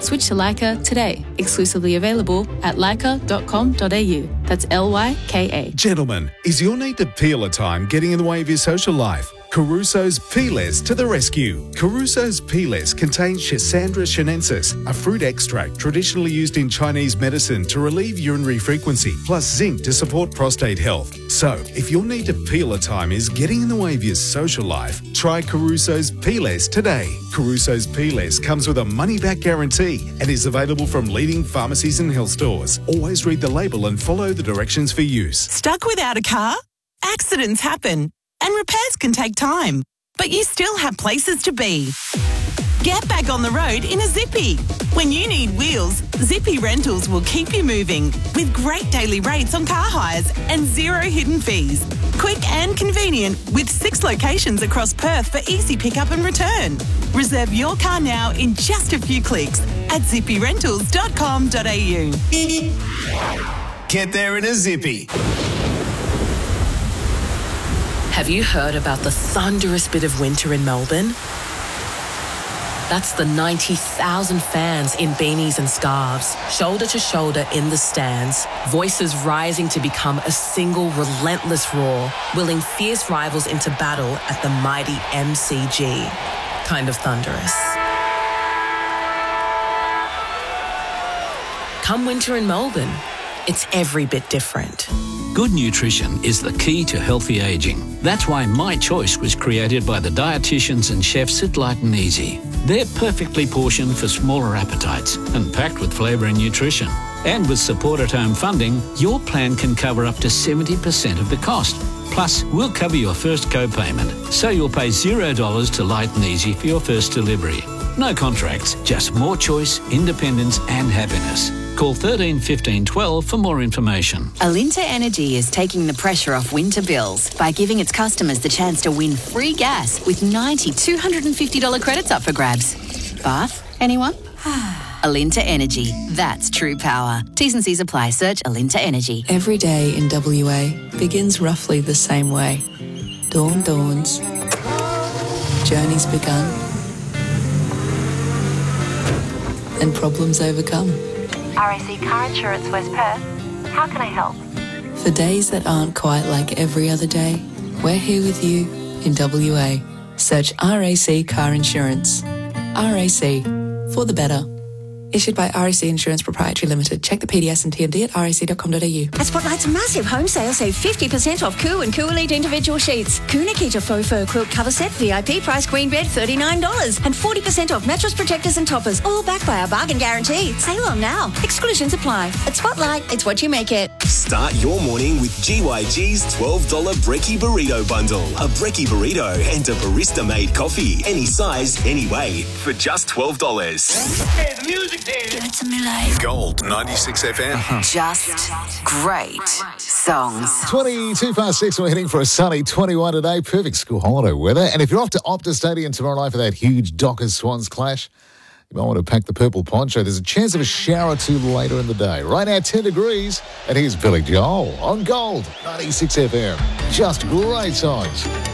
Switch to Leica today. Exclusively available at leica.com.au. That's Lyka. Gentlemen, is your need to peel a time getting in the way of your social life? Caruso's Peelers to the rescue. Caruso's Peelers contain Schisandra chinensis, a fruit extract traditionally used in Chinese medicine to relieve urinary frequency, plus zinc to support prostate health. So, if your need to peel a time is getting in the way of your social life, try Caruso's Peelers today. Caruso's Peelers comes with a money-back guarantee and is available from leading pharmacies and health stores. Always read the label and follow the directions for use. Stuck without a car? Accidents happen. And repairs can take time, but you still have places to be. Get back on the road in a Zippy. When you need wheels, Zippy Rentals will keep you moving with great daily rates on car hires and zero hidden fees. Quick and convenient with 6 locations across Perth for easy pickup and return. Reserve your car now in just a few clicks at zippyrentals.com.au. Get there in a Zippy. Have you heard about the thunderous bit of winter in Melbourne? That's the 90,000 fans in beanies and scarves, shoulder to shoulder in the stands, voices rising to become a single relentless roar, willing fierce rivals into battle at the mighty MCG. Kind of thunderous. Come winter in Melbourne, it's every bit different. Good nutrition is the key to healthy ageing. That's why My Choice was created by the dietitians and chefs at Light and Easy. They're perfectly portioned for smaller appetites and packed with flavour and nutrition. And with support at home funding, your plan can cover up to 70% of the cost. Plus, we'll cover your first co-payment, so you'll pay $0 to Light and Easy for your first delivery. No contracts, just more choice, independence and happiness. Call 13 15 12 for more information. Alinta Energy is taking the pressure off winter bills by giving its customers the chance to win free gas with 90 $250 credits up for grabs. Bath? Anyone? Alinta Energy. That's true power. T's and C's apply. Search Alinta Energy. Every day in WA begins roughly the same way. Dawn dawns. Journey's begun. And problems overcome. RAC Car Insurance West Perth. How can I help? For days that aren't quite like every other day, we're here with you in WA. Search RAC Car Insurance. RAC. For the better. Issued by RAC Insurance Proprietary Limited. Check the PDS and TMD at rac.com.au. At Spotlight's massive home sale, save 50% off Coo and Coo Elite individual sheets. Coo Nikita faux fur quilt cover set, VIP price queen bed, $39. And 40% off mattress protectors and toppers, all backed by our bargain guarantee. Sale on now. Exclusions apply. At Spotlight, it's what you make it. Start your morning with GYG's $12 Brekkie Burrito Bundle. A Brekkie Burrito and a barista-made coffee. Any size, any way, for just $12. Hey, the music. Give it to me live. Gold 96 FM. Just great songs. 22 past 6, we're heading for a sunny 21 today. Perfect school holiday weather. And if you're off to Optus Stadium tomorrow night for that huge Dockers-Swans clash, you might want to pack the purple poncho. There's a chance of a shower or two later in the day. Right now, 10 degrees. And here's Billy Joel on Gold 96 FM. Just great songs.